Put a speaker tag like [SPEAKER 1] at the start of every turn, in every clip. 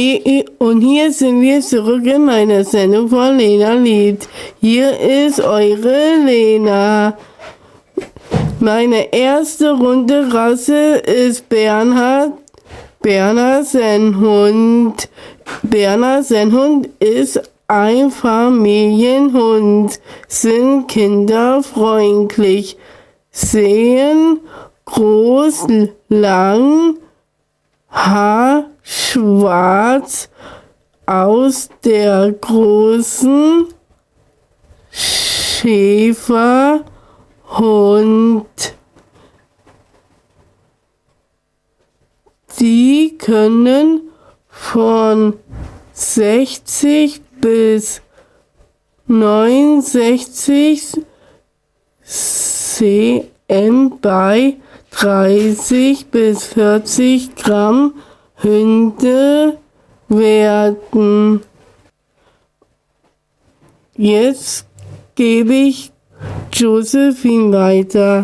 [SPEAKER 1] hier sind wir zurück in meiner Sendung von Lena Lied. Hier ist eure Lena. Meine erste Hunderasse ist Bernhard Sennhund. Bernhard Sennhund ist ein Familienhund, sind kinderfreundlich, sehen groß, lang, haarschwarz aus. Der großen Schäferhund. Die können von 60 bis 69 cm bei 30 bis 40 Gramm Hunde werden. Jetzt gebe ich Josephine weiter.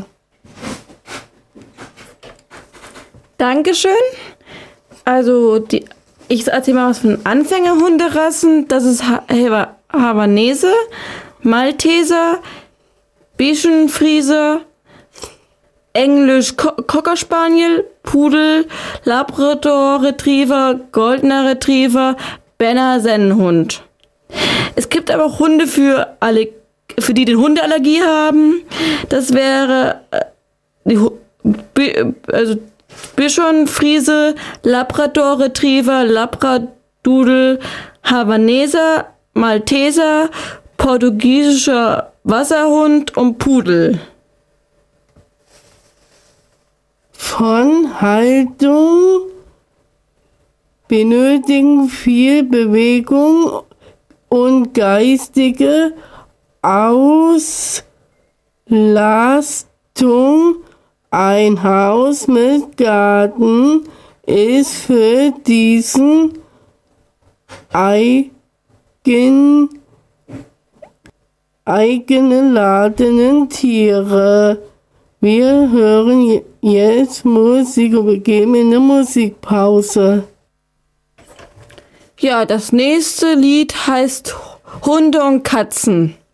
[SPEAKER 2] Dankeschön. Also ich erzähle mal was von Anfängerhunderassen. Das ist Havanese, Malteser, Bischenfriese, Englisch Cocker Spaniel, Pudel, Labrador Retriever, Goldener Retriever, Berner Sennenhund. Es gibt aber auch Hunde für die den Hundeallergie haben. Das wäre Bischonfriese, Labrador Retriever, Labradoodle, Havaneser, Malteser, portugiesischer Wasserhund und Pudel.
[SPEAKER 1] Von Haltung benötigen viel Bewegung und geistige Auslastung. Ein Haus mit Garten ist für diesen eigengeladenen Tiere. Wir hören jetzt Musik und begeben in eine Musikpause.
[SPEAKER 2] Ja, das nächste Lied heißt Hunde und Katzen.